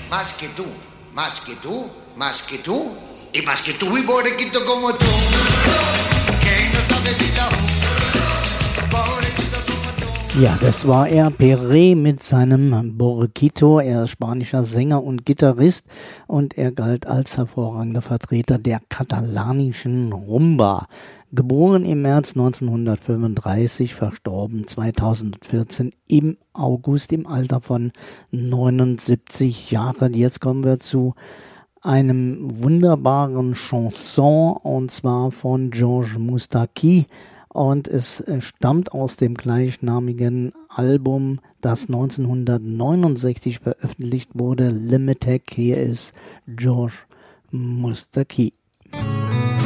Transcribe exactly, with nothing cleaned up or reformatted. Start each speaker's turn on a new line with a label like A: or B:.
A: más que tú, más que tú, más que tú, y más que tú y pobrequito como tú, que no sabes ni la pobrequito como tú.
B: Ja, das war er, Perré mit seinem Borquito. Er ist spanischer Sänger und Gitarrist und er galt als hervorragender Vertreter der katalanischen Rumba. Geboren im März neunzehnhundertfünfunddreißig, verstorben zweitausendvierzehn im August im Alter von neunundsiebzig Jahren. Jetzt kommen wir zu einem wunderbaren Chanson, und zwar von Georges Moustaki. Und es stammt aus dem gleichnamigen Album, das neunzehnhundertneunundsechzig veröffentlicht wurde, Limited. Hier ist Georges Moustaki.